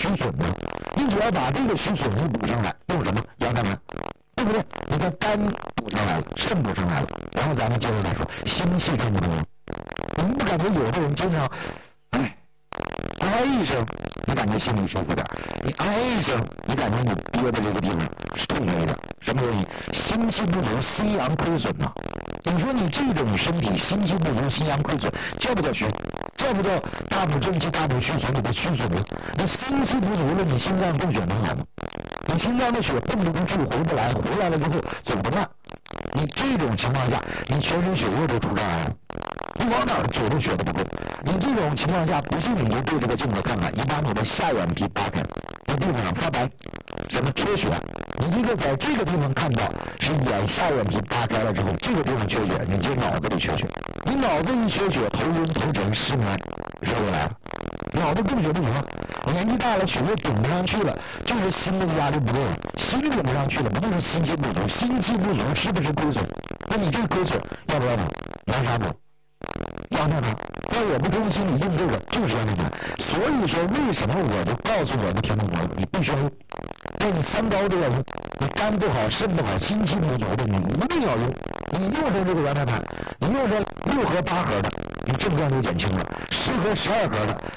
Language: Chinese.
虚损的，你只要把这个虚损你补上来，用什么？羊胎盘，对不对？你看肝补上来了，肾补上来了，然后咱们接着再说心气重不重要？你们不感觉有的人经常哎一声，你感觉心里舒服点；你哎一声，你感觉你憋的这个地方是痛快一点。什么原因？心气不足，心阳亏损呐。你说你这种身体心气不足，心阳亏损，叫不叫虚？叫不叫大补正气、大补虚损？你的虚损呢？你心气不足了，你心脏供血能好吗？你心脏的血动不去，回不来，回来了之后走不慢。你这种情况下，你全身血液都出障碍了，你往哪儿走的血都不够。你这种情况下，不信你就对着个镜子看看，你把你的下眼皮扒开，那地方发白，什么缺血？你这个在这个地方看到是下眼皮扒开了之后，这个地方缺血，你就脑子里缺血。你脑子一缺血，头晕头沉失眠，热过来了，脑子供血不行了。年纪大了，血液顶不上去了，就是心的压力不够了，心顶不上去了，不就是心气不足？心气不足是不是亏损？那你这个亏损要不要补？拿啥补？羊胎盘。要我不中心你用这个就是羊胎盘。所以说为什么我就告诉我的听众朋友，你必须要用，那你三高都要用，你肝不好、肾不好、心气不足的，你一定要用。你用上这个羊胎盘，你用上6盒8盒的，你症状就减轻了；10盒12盒的，